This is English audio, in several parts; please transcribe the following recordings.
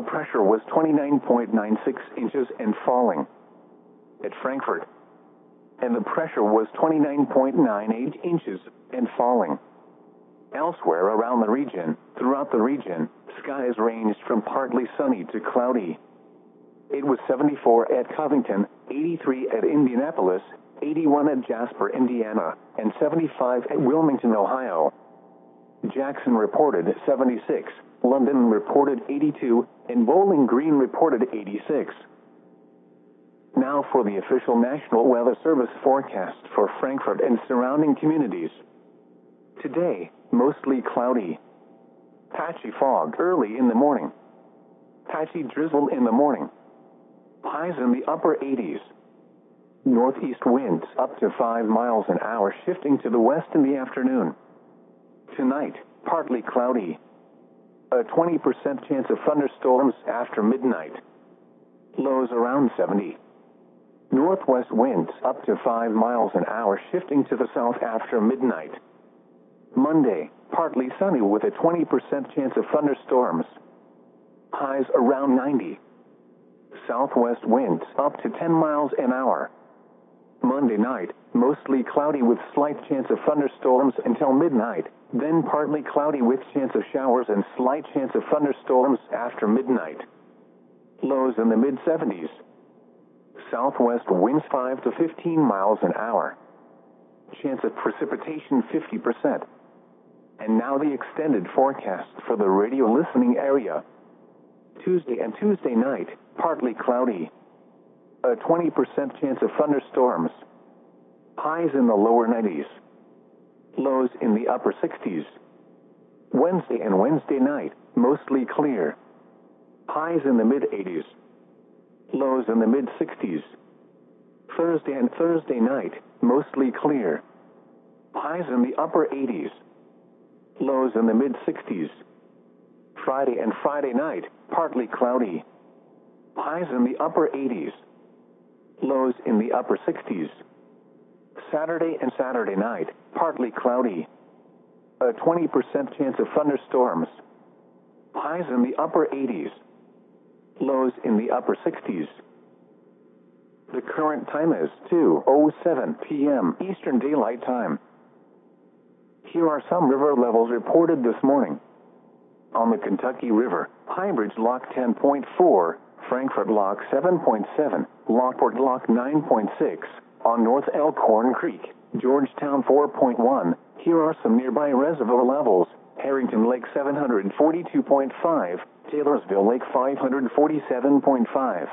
pressure was 29.96 inches and falling. At Frankfurt. And the pressure was 29.98 inches and falling. Elsewhere around the region, throughout the region, skies ranged from partly sunny to cloudy. It was 74 at Covington, 83 at Indianapolis, 81 at Jasper, Indiana, and 75 at Wilmington, Ohio. Jackson reported 76, London reported 82, and Bowling Green reported 86. Now for the official National Weather Service forecast for Frankfurt and surrounding communities. Today, mostly cloudy. Patchy fog early in the morning. Patchy drizzle in the morning. Highs in the upper 80s. Northeast winds up to 5 miles an hour shifting to the west in the afternoon. Tonight, partly cloudy. A 20% chance of thunderstorms after midnight. Lows around 70. Northwest winds up to 5 miles an hour shifting to the south after midnight. Monday, partly sunny with a 20% chance of thunderstorms. Highs around 90. Southwest winds up to 10 miles an hour. Monday night, mostly cloudy with slight chance of thunderstorms until midnight, then partly cloudy with chance of showers and slight chance of thunderstorms after midnight. Lows in the mid-70s. Southwest winds 5 to 15 miles an hour. Chance of precipitation 50%. And now the extended forecast for the radio listening area. Tuesday and Tuesday night, partly cloudy. A 20% chance of thunderstorms. Highs in the lower 90s. Lows in the upper 60s. Wednesday and Wednesday night, mostly clear. Highs in the mid-80s. Lows in the mid-60s. Thursday and Thursday night, mostly clear. Highs in the upper 80s. Lows in the mid-60s. Friday and Friday night, partly cloudy. Highs in the upper 80s. Lows in the upper 60s. Saturday and Saturday night, partly cloudy. A 20% chance of thunderstorms. Highs in the upper 80s. Lows in the upper 60s. The current time is 2:07 p.m. Eastern Daylight Time. Here are some river levels reported this morning. On the Kentucky River, Highbridge Lock 10.4, Frankfurt Lock 7.7, Lockport Lock 9.6, on North Elkhorn Creek, Georgetown 4.1. Here are some nearby reservoir levels. Harrington Lake 742.5, Taylorsville Lake 547.5.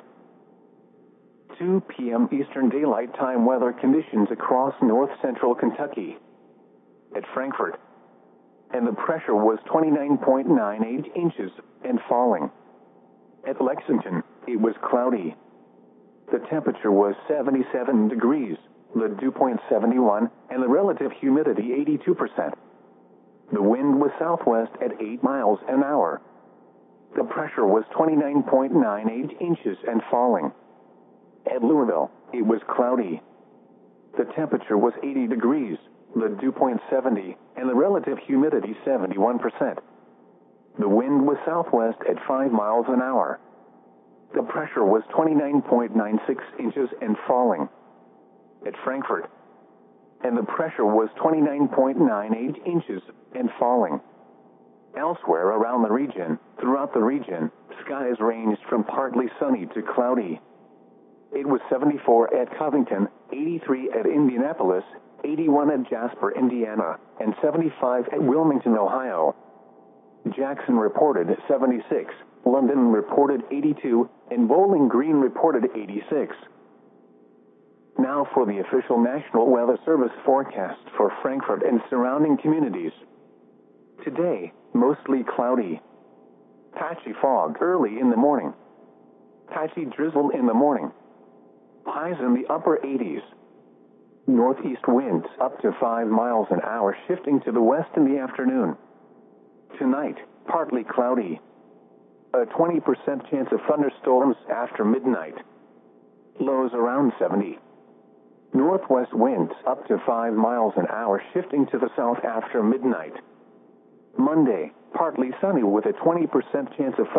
2 p.m. Eastern Daylight Time weather conditions across north-central Kentucky. At Frankfurt. And the pressure was 29.98 inches and falling. At Lexington, it was cloudy. The temperature was 77 degrees, the dew point 71, and the relative humidity 82%. The wind was southwest at 8 miles an hour. The pressure was 29.98 inches and falling. At Louisville, it was cloudy. The temperature was 80 degrees, the dew point 70, and the relative humidity 71%. The wind was southwest at 5 miles an hour. The pressure was 29.96 inches and falling. At Frankfurt. And the pressure was 29.98 inches and falling. Elsewhere around the region, throughout the region, skies ranged from partly sunny to cloudy. It was 74 at Covington, 83 at Indianapolis, 81 at Jasper, Indiana, and 75 at Wilmington, Ohio. Jackson reported 76, London reported 82, and Bowling Green reported 86. Now for the official National Weather Service forecast for Frankfurt and surrounding communities. Today, mostly cloudy. Patchy fog early in the morning. Patchy drizzle in the morning. Highs in the upper 80s. Northeast winds up to 5 miles an hour shifting to the west in the afternoon. Tonight, partly cloudy. A 20% chance of thunderstorms after midnight. Lows around 70. Northwest winds up to 5 miles an hour shifting to the south after midnight. Monday, partly sunny with a 20% chance of